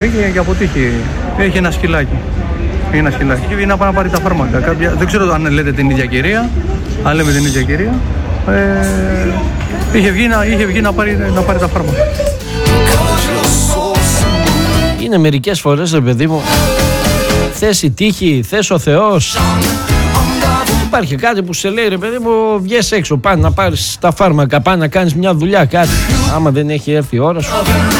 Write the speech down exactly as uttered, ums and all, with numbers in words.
Είχε και αποτύχει. Έχει ένα σκυλάκι. Έχει ένα σκυλάκι. Είχε βγει να πάει να πάρει τα φάρμακα. Κάποια... Δεν ξέρω αν λέτε την ίδια κυρία. Αν λέμε την ίδια κυρία. Ε... Είχε, βγει να... Είχε βγει να πάρει, να πάρει τα φάρμακα. Είναι μερικές φορές, ρε παιδί μου, θες η τύχη, θες ο Θεός. Υπάρχει κάτι που σε λέει, ρε παιδί μου, βγες έξω, πάνε να πάρεις τα φάρμακα, πάνε να κάνεις μια δουλειά, κάτι. Άμα δεν έχει έρθει η ώρα σου,